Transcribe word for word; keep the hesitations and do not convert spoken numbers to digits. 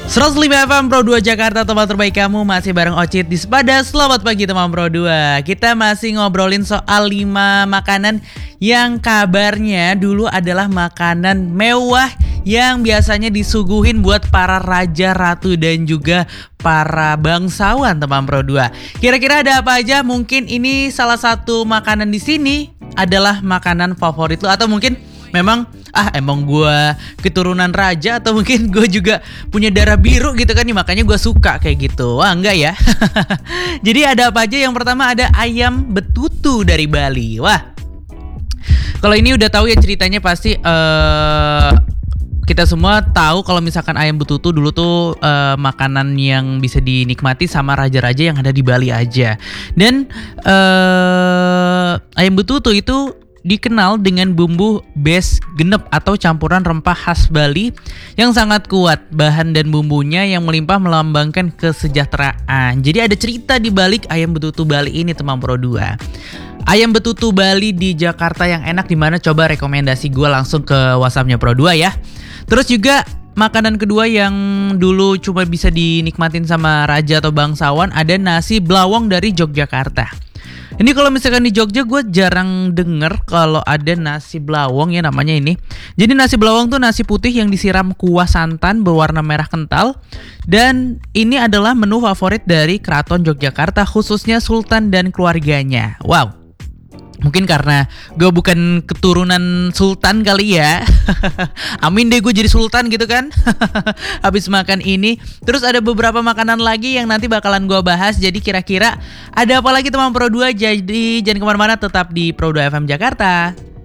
seratus lima F M Pro dua Jakarta, tempat terbaik kamu. Masih bareng Ocit di Sepada. Selamat pagi teman Pro dua. Kita masih ngobrolin soal lima makanan yang kabarnya dulu adalah makanan mewah yang biasanya disuguhin buat para raja, ratu dan juga para bangsawan teman Pro dua. Kira-kira ada apa aja? Mungkin ini salah satu makanan di sini adalah makanan favorit lo, atau mungkin memang ah emang gue keturunan raja, atau mungkin gue juga punya darah biru gitu kan nih, makanya gue suka kayak gitu. Wah enggak ya. Jadi ada apa aja? Yang pertama ada ayam betutu dari Bali. Wah, kalau ini udah tahu ya ceritanya pasti. uh, Kita semua tahu kalau misalkan ayam betutu dulu tuh uh, makanan yang bisa dinikmati sama raja-raja yang ada di Bali aja. Dan uh, ayam betutu itu dikenal dengan bumbu bes genep atau campuran rempah khas Bali yang sangat kuat. Bahan dan bumbunya yang melimpah melambangkan kesejahteraan. Jadi ada cerita di balik ayam betutu Bali ini teman Pro dua. Ayam betutu Bali di Jakarta yang enak dimana? Coba rekomendasi gue langsung ke WhatsAppnya Pro dua ya. Terus juga makanan kedua yang dulu cuma bisa dinikmatin sama raja atau bangsawan, ada nasi blawong dari Yogyakarta. Ini kalau misalkan di Jogja gue jarang denger kalau ada nasi blawong ya namanya ini. Jadi nasi blawong tuh nasi putih yang disiram kuah santan berwarna merah kental. Dan ini adalah menu favorit dari Keraton Yogyakarta, khususnya Sultan dan keluarganya. Wow. Mungkin karena gue bukan keturunan sultan kali ya. Amin deh gue jadi sultan gitu kan. Habis makan ini. Terus ada beberapa makanan lagi yang nanti bakalan gue bahas. Jadi kira-kira ada apa lagi teman Pro dua. Jadi jangan kemana-mana, tetap di Pro dua F M Jakarta.